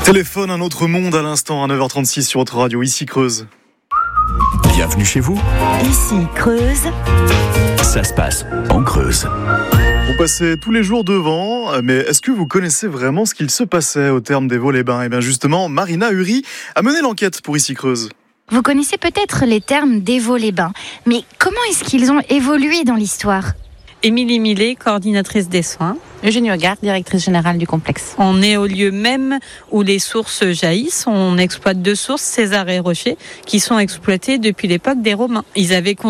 Téléphone, un autre monde à l'instant, à 9h36 sur votre radio, ici Creuse. Bienvenue chez vous. Ici Creuse. Ça se passe en Creuse. Vous passez tous les jours devant, mais est-ce que vous connaissez vraiment ce qu'il se passait au terme des Vaux-les-Bains ? Eh bien justement, Marina Uri a mené l'enquête pour ici Creuse. Vous connaissez peut-être les termes des Vaux-les-Bains, mais comment est-ce qu'ils ont évolué dans l'histoire ? Émilie Millet, coordinatrice des soins. Eugénie Hogarth, directrice générale du complexe. On est au lieu même où les sources jaillissent. On exploite 2 sources, César et Rocher, qui sont exploitées depuis l'époque des Romains. Ils avaient